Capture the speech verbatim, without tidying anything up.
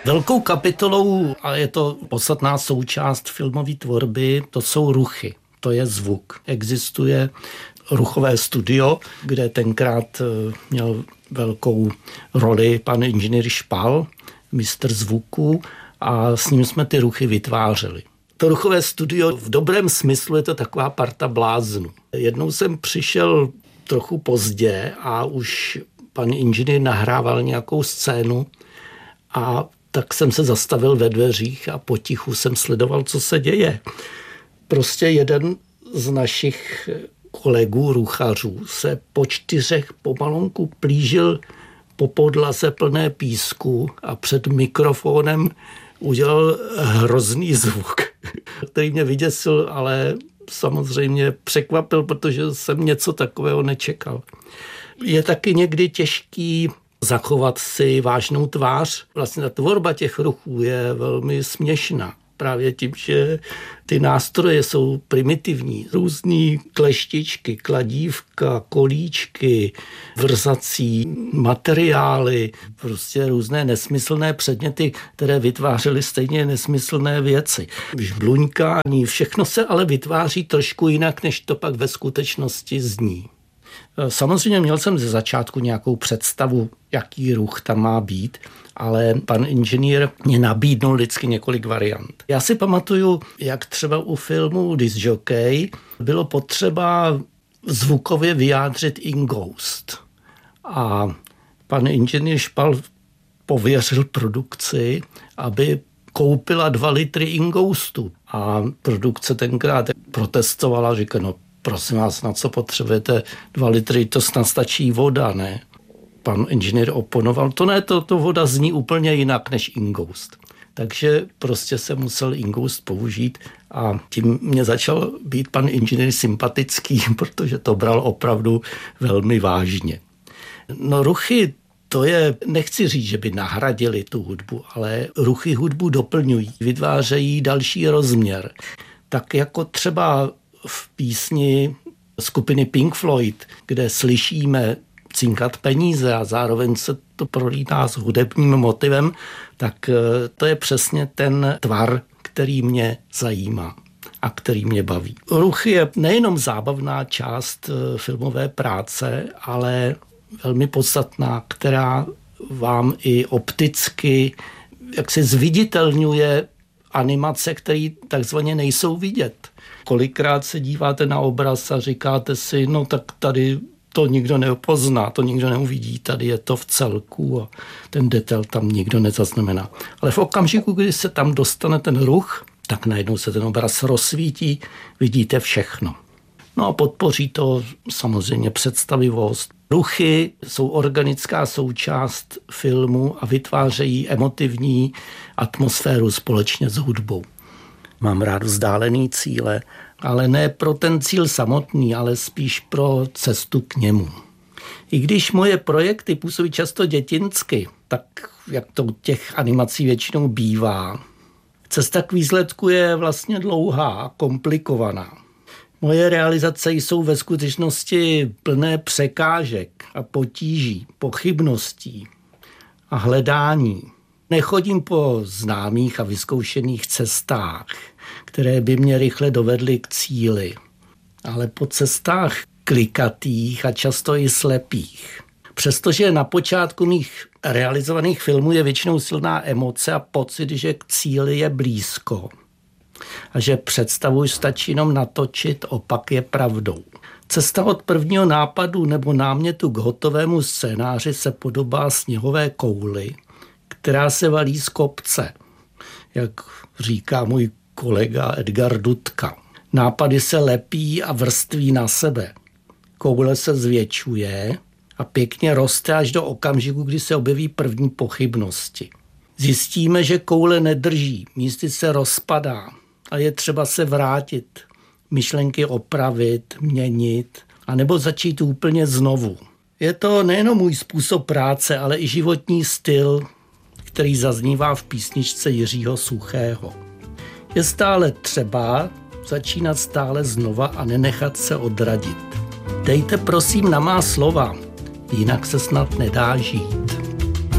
Velkou kapitolou, a je to podstatná součást filmové tvorby, to jsou ruchy, to je zvuk. Existuje ruchové studio, kde tenkrát měl velkou roli pan inženýr Špal, mistr zvuku, a s ním jsme ty ruchy vytvářeli. To ruchové studio v dobrém smyslu je to taková parta bláznů. Jednou jsem přišel trochu pozdě a už pan inženýr nahrával nějakou scénu a tak jsem se zastavil ve dveřích a potichu jsem sledoval, co se děje. Prostě jeden z našich kolegů ruchařů se po čtyřech pomalonku plížil po podlaze plné písku a před mikrofonem udělal hrozný zvuk, který mě vyděsil, ale samozřejmě překvapil, protože jsem něco takového nečekal. Je taky někdy těžký zachovat si vážnou tvář. Vlastně ta tvorba těch ruchů je velmi směšná. Právě tím, že ty nástroje jsou primitivní. Různý kleštičky, kladívka, kolíčky, vrzací materiály, prostě různé nesmyslné předměty, které vytvářely stejně nesmyslné věci. Žbluňkání, všechno se ale vytváří trošku jinak, než to pak ve skutečnosti zní. Samozřejmě měl jsem ze začátku nějakou představu, jaký ruch tam má být, ale pan inženýr mě nabídnul vždycky několik variant. Já si pamatuju, jak třeba u filmu Disc Jockey bylo potřeba zvukově vyjádřit ingoust. A pan inženýr Špal pověřil produkci, aby koupila dva litry ingoustu. A produkce tenkrát protestovala, říká, no prosím vás, na co potřebujete dva litry, to snad stačí voda, ne? Pan inženýr oponoval, to ne, to, to voda zní úplně jinak než ingoust. Takže prostě se musel ingoust použít a tím mě začal být pan inženýr sympatický, protože to bral opravdu velmi vážně. No ruchy, to je, nechci říct, že by nahradili tu hudbu, ale ruchy hudbu doplňují, vytvářejí další rozměr. Tak jako třeba v písni skupiny Pink Floyd, kde slyšíme cinkat peníze a zároveň se to prolítá s hudebním motivem, tak to je přesně ten tvar, který mě zajímá a který mě baví. Ruch je nejenom zábavná část filmové práce, ale velmi podstatná, která vám i opticky jak se zviditelňuje animace, které takzvaně nejsou vidět. Kolikrát se díváte na obraz a říkáte si, no tak tady to nikdo nepozná, to nikdo neuvidí, tady je to v celku a ten detail tam nikdo nezaznamená. Ale v okamžiku, kdy se tam dostane ten ruch, tak najednou se ten obraz rozsvítí, vidíte všechno. No a podpoří to samozřejmě představivost. Ruchy jsou organická součást filmu a vytvářejí emotivní atmosféru společně s hudbou. Mám rád vzdálený cíle, ale ne pro ten cíl samotný, ale spíš pro cestu k němu. I když moje projekty působí často dětinsky, tak jak to těch animací většinou bývá, cesta k výsledku je vlastně dlouhá, komplikovaná. Moje realizace jsou ve skutečnosti plné překážek a potíží, pochybností a hledání. Nechodím po známých a vyzkoušených cestách, které by mě rychle dovedly k cíli, ale po cestách klikatých a často i slepých. Přestože na počátku mých realizovaných filmů je většinou silná emoce a pocit, že k cíli je blízko a že představu stačí jenom natočit, opak je pravdou. Cesta od prvního nápadu nebo námětu k hotovému scénáři se podobá sněhové kouli, která se valí z kopce, jak říká můj kolega Edgar Dudka. Nápady se lepí a vrství na sebe. Koule se zvětšuje a pěkně roste až do okamžiku, kdy se objeví první pochybnosti. Zjistíme, že koule nedrží, místy se rozpadá a je třeba se vrátit, myšlenky opravit, měnit a nebo začít úplně znovu. Je to nejenom můj způsob práce, ale i životní styl, který zaznívá v písničce Jiřího Suchého. Je stále třeba začínat stále znova a nenechat se odradit. Dejte prosím na má slova, jinak se snad nedá žít.